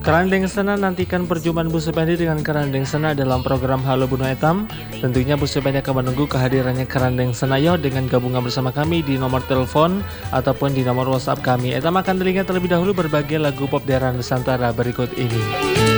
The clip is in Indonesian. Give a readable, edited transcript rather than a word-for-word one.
Kerandeng Sena nantikan perjumpaan Bu Supendi dengan Kerandeng Sena dalam program Halo Bunu Etam. Tentunya Bu Supendi akan menunggu kehadirannya Kerandeng Senayo dengan gabungan bersama kami di nomor telepon ataupun di nomor WhatsApp kami. Etam akan telinga terlebih dahulu berbagai lagu pop daerah Nusantara berikut ini.